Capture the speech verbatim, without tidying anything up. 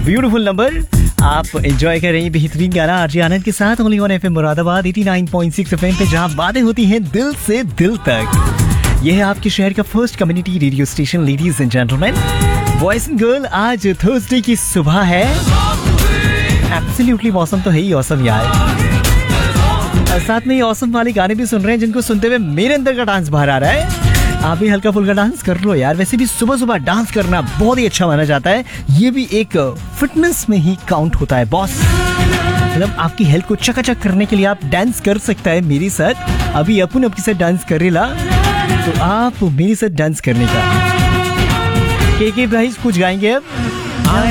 Beautiful number. आप enjoy कर रहे हैं बेहतरीन गाना आरजे आनंद के साथ only on FM Moradabad eighty nine point six FM पे, जहां बातें होती हैं दिल से दिल तक। यह है आपके शहर का first community radio station. Ladies and gentleman, boys and girl, आज थर्सडे की सुबह है। एब्सोल्युटली मौसम तो है ही औसम यार। और साथ में ये औसम वाले गाने भी सुन रहे हैं जिनको सुनते हुए मेरे अंदर का डांस बाहर आ रहा है। आप भी हल्का फुल्का डांस कर लो यार। वैसे भी सुबह सुबह डांस करना बहुत ही अच्छा माना जाता है। ये भी एक फिटनेस में ही काउंट होता है बॉस। मतलब आपकी हेल्थ को चकाचक करने के लिए आप डांस कर सकता है मेरे साथ। अभी अपन आपके साथ डांस करेला तो आप मेरे साथ डांस करने का के के प्राइस कुछ गाएंगे अब।